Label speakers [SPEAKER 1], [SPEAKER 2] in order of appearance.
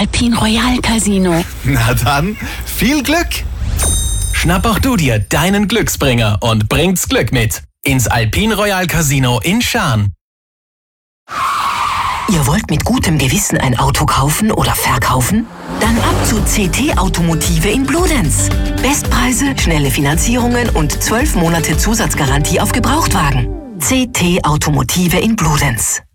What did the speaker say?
[SPEAKER 1] Alpine Royal Casino.
[SPEAKER 2] Na dann, viel Glück!
[SPEAKER 3] Schnapp auch du dir deinen Glücksbringer und bringt's Glück mit ins Alpine Royal Casino in Schaan.
[SPEAKER 4] Ihr wollt mit gutem Gewissen ein Auto kaufen oder verkaufen? Dann ab zu CT Automotive in Bludenz. Bestpreise, schnelle Finanzierungen und 12 Monate Zusatzgarantie auf Gebrauchtwagen. CT Automotive in Bludenz.